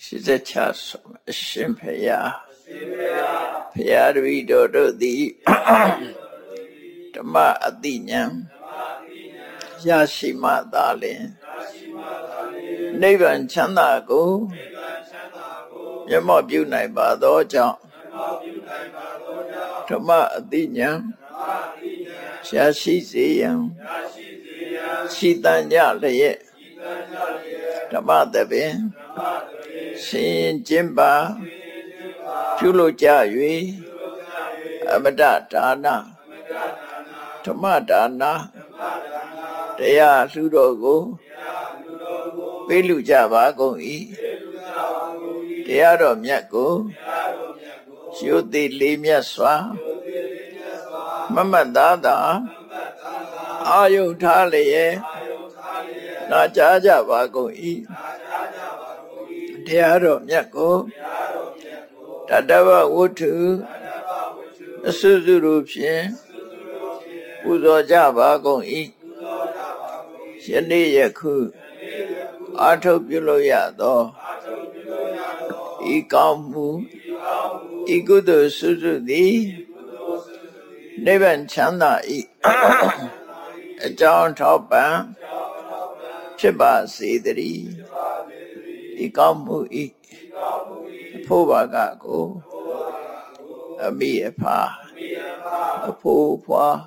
ရှိသက်ချဆုံးအရှင်ဖရာဖရာတပည့်တော်တို့သည်ဓမ္မအသိဉာဏ်ရရှိမှသာလျှင်နိဗ္ဗာန်ချမ်းသာကိုမျက်မှောက်ပြုနိုင်ပါသောကြောင့်ဓမ္မအသိဉာဏ်ရရှိစေရန်ရှိတန်ကြလျက်ဓမ္မသဘင်ရှင်ရင်ကျင့်ပါပြုလို့ကြ၍အမတဒါနဓမ္မဒါနတရားလှူတော်ကိုပေးလူကြပါကုန်၏တရားတော်မြတ်ကိုရှုသိလေးမြတ်စွာမမတ်သားသာအာယုထားလျက်နာကြားကြပါကုန်၏တရားတော်မြတ်ကိုတတဝဝတ္ထုအစွစုတို့ဖြင့်ပူဇော်ကြပါကုန်၏ယနေ့ယခုအာထုတ်ပြုလို့ရသောဤကောင်းမှုဤကုသိုလ်စွစုသည်နိဗ္ဗာန်ချမ်းသာ၏အကြောင်းထောက်ပံ့ဖြစ်ပါစေတည်းဤကောင်းမှုဤအဖို့ဘာကကိုအမိအဖအဖို့ဖွာ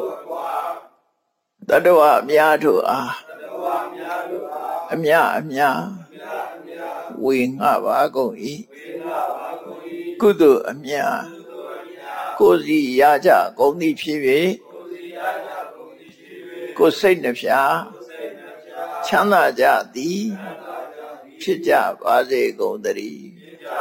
တတဝအများတို့အားအမြဝေငှပါကုန်၏ကုသိုလ်အမြကိုယ်စီရကြကုန်သည်ဖြစ်၍ကိုယ်စိတ်နှဖျားချမ်းသာကြသည်ဖြစ်ကြပါစေကုန်သတည်း